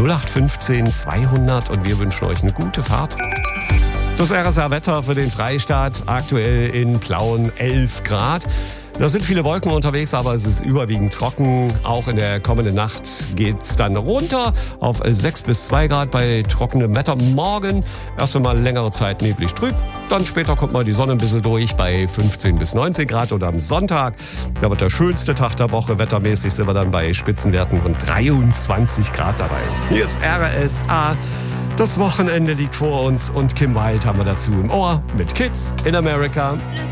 0815 200 und wir wünschen euch eine gute Fahrt. Das RSA-Wetter für den Freistaat, aktuell in Plauen 11 Grad. Da sind viele Wolken unterwegs, aber es ist überwiegend trocken. Auch in der kommenden Nacht geht's dann runter auf 6 bis 2 Grad bei trockenem Wetter. Morgen erst einmal längere Zeit neblig trüb. Dann später kommt mal die Sonne ein bisschen durch bei 15 bis 19 Grad. Oder am Sonntag, da wird der schönste Tag der Woche. Wettermäßig sind wir dann bei Spitzenwerten von 23 Grad dabei. Hier ist RSA. Das Wochenende liegt vor uns und Kim Wilde haben wir dazu im Ohr mit Kids in America.